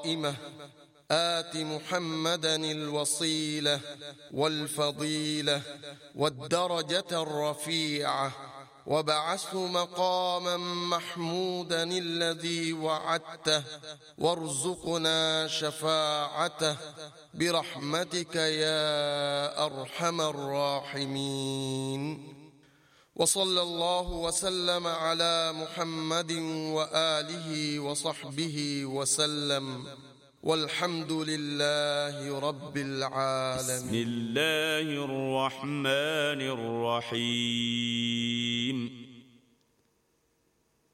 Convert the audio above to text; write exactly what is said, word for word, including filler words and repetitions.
قائمة آت محمدا الوصيلة والفضيلة والدرجة الرفيعة وابعثه مقاما محمودا الذي وعدته وارزقنا شفاعته برحمتك يا أرحم الراحمين. وصلى الله وسلم على محمد وآله وصحبه وسلم، والحمد لله رب العالمين. بسم الله الرحمن الرحيم.